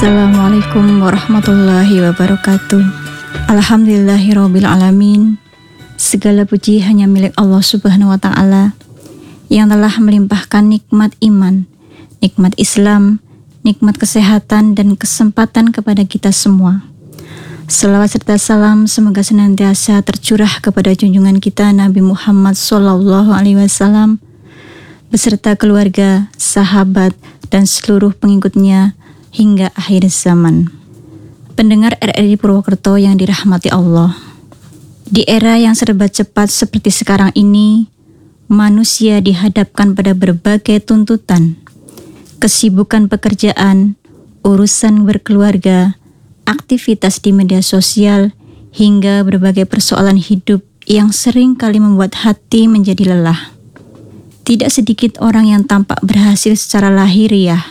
Assalamualaikum warahmatullahi wabarakatuh. Alhamdulillahirabbil alamin. Segala puji hanya milik Allah Subhanahu wa taala yang telah melimpahkan nikmat iman, nikmat Islam, nikmat kesehatan dan kesempatan kepada kita semua. Selawat serta salam semoga senantiasa tercurah kepada junjungan kita Nabi Muhammad SAW beserta keluarga, sahabat, dan seluruh pengikutnya hingga akhir zaman. Pendengar RRI Purwokerto yang dirahmati Allah, di era yang serba cepat seperti sekarang ini, manusia dihadapkan pada berbagai tuntutan, kesibukan pekerjaan, urusan berkeluarga, aktivitas di media sosial, hingga berbagai persoalan hidup yang sering kali membuat hati menjadi lelah. Tidak sedikit orang yang tampak berhasil secara lahiriah,